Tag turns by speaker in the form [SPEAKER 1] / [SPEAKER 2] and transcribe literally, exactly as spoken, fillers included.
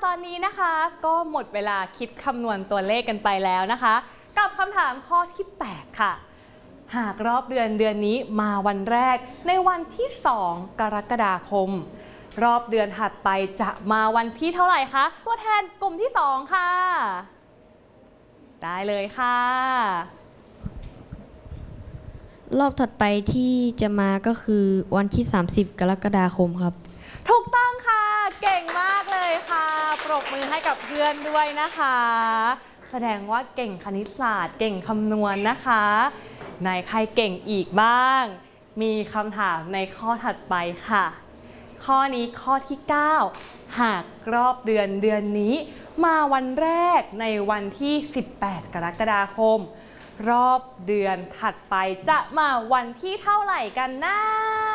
[SPEAKER 1] ตอนนี้นะคะก็หมดเวลาคิดคำนวณตัวเลขกันไปแล้วนะคะกับคำถามข้อที่แปดค่ะหากรอบเดือนเดือนนี้มาวันแรกในวันที่สองกรกฎาคมรอบเดือนถัดไปจะมาวันที่เท่าไหร่คะตัวแทนกลุ่มที่สองค่ะได้เลยค่ะ
[SPEAKER 2] รอบถัดไปที่จะมาก็คือวันที่สามสิบกรกฎาคมครับ
[SPEAKER 1] ถูกต้องค่ะเก่งมากเลยค่ะปรบมือให้กับเพื่อนด้วยนะคะแสดงว่าเก่งคณิตศาสตร์เก่งคำนวณนะคะไหนใครเก่งอีกบ้างมีคำถามในข้อถัดไปค่ะข้อนี้ข้อที่เก้าหากรอบเดือนเดือนนี้มาวันแรกในวันที่สิบแปดกรกฎาคมรอบเดือนถัดไปจะมาวันที่เท่าไหร่กันนะ